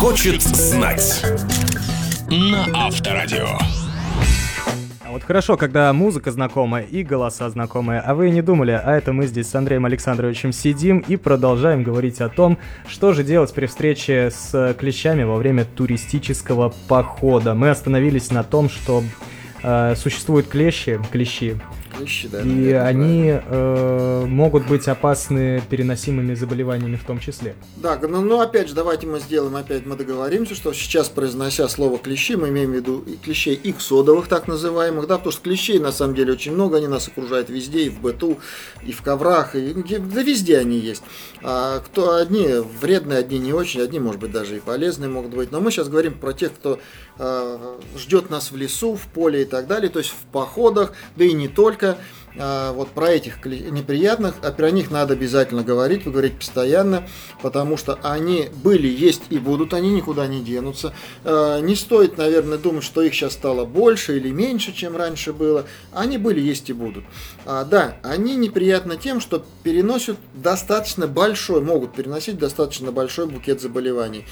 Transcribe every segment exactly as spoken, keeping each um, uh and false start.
хочет знать. На Авторадио. Вот хорошо, когда музыка знакомая и голоса знакомые, а вы не думали, а это мы здесь с Андреем Александровичем сидим и продолжаем говорить о том, что же делать при встрече с клещами во время туристического похода. Мы остановились на том, что э, существуют клещи, клещи, Клещи, да, и наверное, они э, могут быть опасны переносимыми заболеваниями в том числе. Да, ну, ну опять же, давайте мы сделаем, опять мы договоримся, что сейчас, произнося слово клещи, мы имеем в виду и клещей иксодовых, так называемых, да, потому что клещей на самом деле очень много, они нас окружают везде, и в быту, и в коврах, и да везде они есть. А кто одни вредные, одни не очень, одни, может быть, даже и полезные могут быть. Но мы сейчас говорим про тех, кто э, ждет нас в лесу, в поле и так далее, то есть в походах, да и не только. Вот про этих неприятных, а про них надо обязательно говорить, говорить постоянно, потому что они были, есть и будут, они никуда не денутся. Не стоит, наверное, думать, что их сейчас стало больше или меньше, чем раньше было. Они были, есть и будут. Да, они неприятны тем, что переносят достаточно большой, могут переносить достаточно большой букет заболеваний.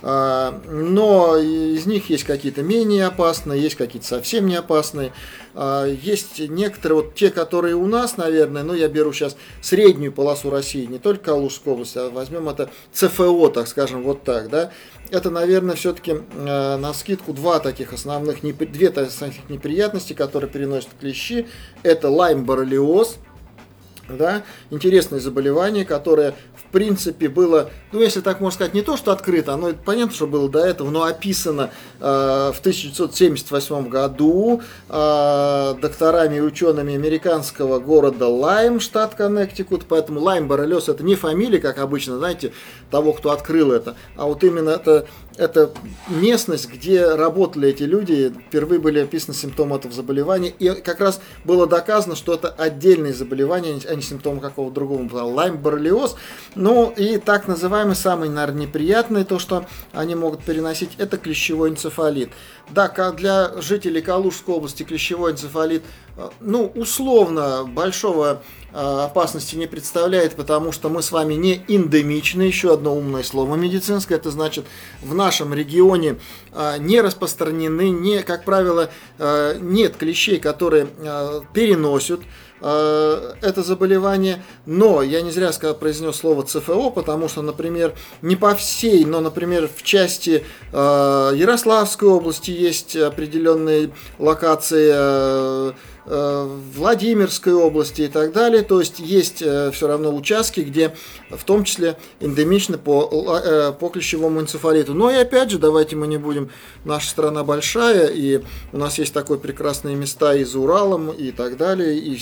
Но из них есть какие-то менее опасные, есть какие-то совсем не опасные. Есть некоторые, вот те, которые у нас, наверное, ну я беру сейчас среднюю полосу России, не только Калужскую область, а возьмем это ЦФО, так скажем, вот так, да. Это, наверное, все-таки э, навскидку два таких основных, две таких неприятности, которые переносят клещи. Это лайм-боррелиоз, да, интересное заболевание, которое в принципе было, ну если так можно сказать, не то что открыто, оно понятно, что было до этого, но описано э, в тысяча девятьсот семьдесят восьмом году э, докторами и учеными американского города Лайм, штат Коннектикут, поэтому лайм-боррелиоз это не фамилия, как обычно, знаете, того, кто открыл это, а вот именно это, это местность, где работали эти люди, впервые были описаны симптомы этого заболевания, и как раз было доказано, что это отдельные заболевания, а не симптомы какого-то другого, лайм-боррелиоз. Ну и так называемый, самый, наверное, неприятный, то, что они могут переносить, это клещевой энцефалит. Да, для жителей Калужской области клещевой энцефалит, ну, условно, большого опасности не представляет, потому что мы с вами не эндемичны, еще одно умное слово медицинское, это значит, в нашем регионе не распространены, не, как правило, нет клещей, которые переносят это заболевание, но я не зря сказал, произнес слово ЦФО, потому что, например, не по всей, но, например, в части э, Ярославской области есть определенные локации, э, э, Владимирской области и так далее, то есть есть э, все равно участки, где в том числе эндемичны по, э, по клещевому энцефалиту. Но и опять же, давайте мы не будем, наша страна большая, и у нас есть такие прекрасные места и за Уралом, и так далее, и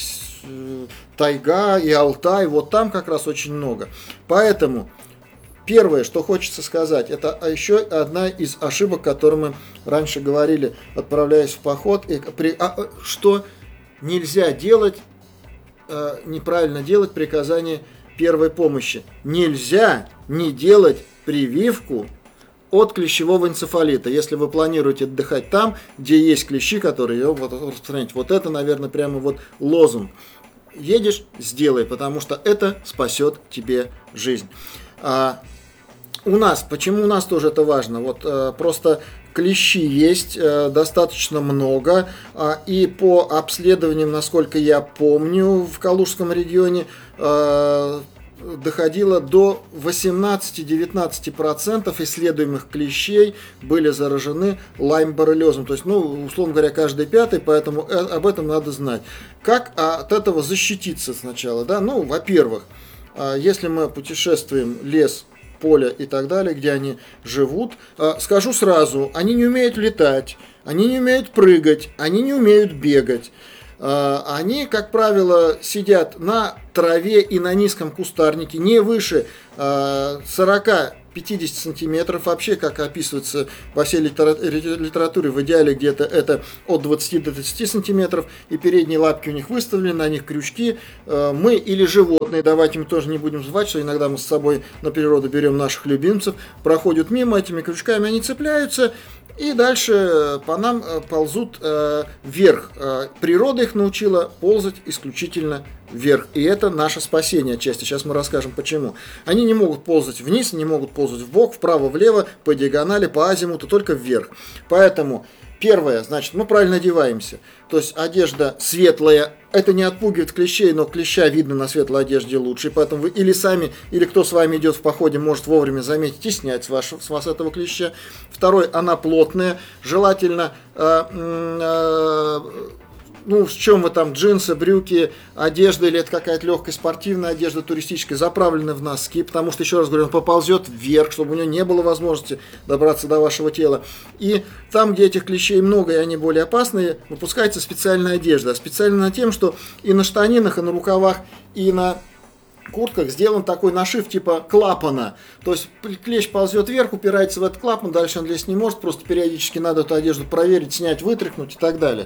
тайга, и Алтай, вот там как раз очень много. Поэтому первое, что хочется сказать, это еще одна из ошибок, которые мы раньше говорили, отправляясь в поход, и при, а, что нельзя делать, э, неправильно делать приказание первой помощи. Нельзя не делать прививку от клещевого энцефалита, если вы планируете отдыхать там, где есть клещи, которые его вот, распространять. Вот это, наверное, прямо вот лозунг. Едешь, сделай, потому что это спасет тебе жизнь. А, у нас, почему у нас тоже это важно? Вот а, просто клещи есть а, достаточно много, а, и по обследованиям, насколько я помню, в Калужском регионе а, доходило до восемнадцать-девятнадцать процентов исследуемых клещей были заражены лайм-боррелиозом. То есть, ну, условно говоря, каждый пятый, поэтому об этом надо знать. Как от этого защититься сначала? Да? Ну, во-первых, если мы путешествуем лес, поле и так далее, где они живут, скажу сразу, они не умеют летать, они не умеют прыгать, они не умеют бегать. Они, как правило, сидят на траве и на низком кустарнике, не выше сорок-пятьдесят сантиметров. Вообще, как описывается во всей литературе, в идеале где-то это от двадцати до тридцати сантиметров. И передние лапки у них выставлены, на них крючки. Мы или животные, давайте мы тоже не будем звать, что иногда мы с собой на природу берем наших любимцев, проходят мимо этими крючками, они цепляются. И дальше по нам ползут э, вверх. Природа их научила ползать исключительно вверх. И это наше спасение отчасти. Сейчас мы расскажем почему. Они не могут ползать вниз, не могут ползать вбок, вправо, влево, по диагонали, по азимуту, только вверх. Поэтому первое, значит, мы правильно одеваемся. То есть одежда светлая. Это не отпугивает клещей, но клеща видно на светлой одежде лучше. И поэтому вы или сами, или кто с вами идет в походе, может вовремя заметить и снять с вас, с вас этого клеща. Второй, она плотная. Желательно... Э, э, ну, в чем вы там, джинсы, брюки, одежда, или это какая-то легкая спортивная одежда, туристическая, заправленная в носки, потому что, еще раз говорю, он поползет вверх, чтобы у него не было возможности добраться до вашего тела. И там, где этих клещей много и они более опасные, выпускается специальная одежда. Специально тем, что и на штанинах, и на рукавах, и на куртках сделан такой нашив типа клапана. То есть клещ ползет вверх, упирается в этот клапан, дальше он лезть не может, просто периодически надо эту одежду проверить, снять, вытряхнуть и так далее.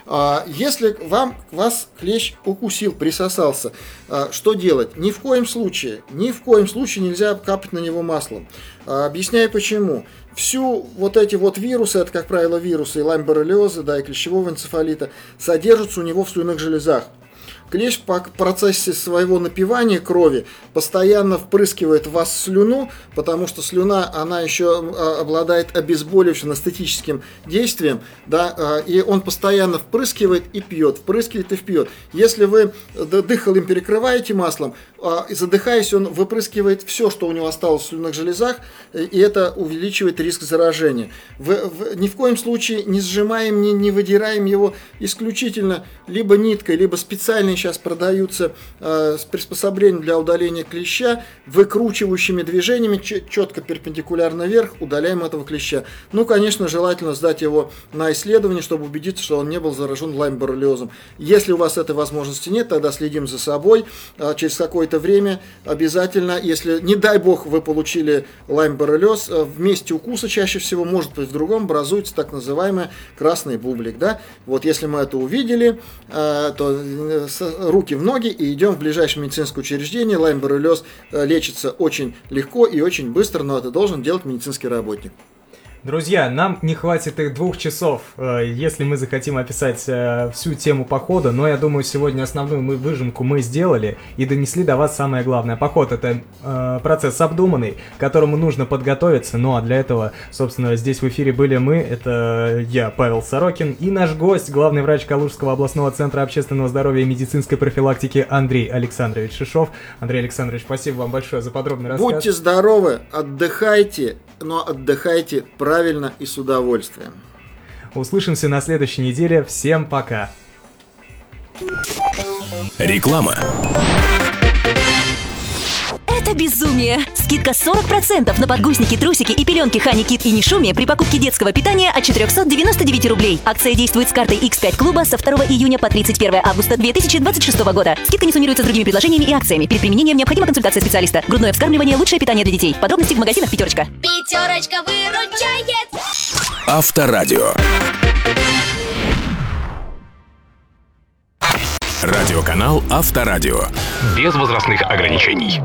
Если вам, вас клещ укусил, присосался, что делать? Ни в коем случае, ни в коем случае нельзя капать на него маслом. Объясняю почему. Всю вот эти вот вирусы, это, как правило, вирусы и лайм-боррелиоза, да, и клещевого энцефалита, содержатся у него в слюнных железах. Клещ по процессе своего напивания крови постоянно впрыскивает в вас слюну, потому что слюна, она еще обладает обезболивающим анестетическим действием, да, и он постоянно впрыскивает и пьет, впрыскивает и пьет. Если вы дыхалом перекрываете маслом, и задыхаясь, он выпрыскивает все, что у него осталось в слюнных железах, и это увеличивает риск заражения. В, в, ни в коем случае не сжимаем, не, не выдираем его исключительно либо ниткой, либо специальной сейчас продаются э, приспособления для удаления клеща, выкручивающими движениями четко перпендикулярно вверх удаляем этого клеща. Ну, конечно, желательно сдать его на исследование, чтобы убедиться, что он не был заражен лайм-боррелиозом. Если у вас этой возможности нет, тогда следим за собой. Э, через какое-то время обязательно, если, не дай бог, вы получили лайм-боррелиоз, э, в месте укуса чаще всего, может быть, в другом, образуется так называемый красный бублик. Да? Вот если мы это увидели, э, то э, руки в ноги и идем в ближайшее медицинское учреждение. Лайм-боррелиоз лечится очень легко и очень быстро, но это должен делать медицинский работник. Друзья, нам не хватит их двух часов, если мы захотим описать всю тему похода, но я думаю, сегодня основную мы выжимку мы сделали и донесли до вас самое главное. Поход — это э, процесс обдуманный, к которому нужно подготовиться, ну а для этого, собственно, здесь в эфире были мы, это я, Павел Сорокин, и наш гость, главный врач Калужского областного центра общественного здоровья и медицинской профилактики Андрей Александрович Шишов. Андрей Александрович, спасибо вам большое за подробный рассказ. Будьте здоровы, отдыхайте, но отдыхайте правильно и с удовольствием. Услышимся на следующей неделе. Всем пока. Реклама. Это безумие! Скидка сорок процентов на подгузники, трусики и пеленки Honey Kid и Нишуми при покупке детского питания от четыреста девяносто девять рублей. Акция действует с картой икс пять клуба со второго июня по тридцать первое августа две тысячи двадцать шестого года. Скидка не суммируется с другими предложениями и акциями. Перед применением необходима консультация специалиста. Грудное вскармливание – лучшее питание для детей. Подробности в магазинах «Пятерочка». Пятерочка выручает! Авторадио. Радиоканал Авторадио. Без возрастных ограничений.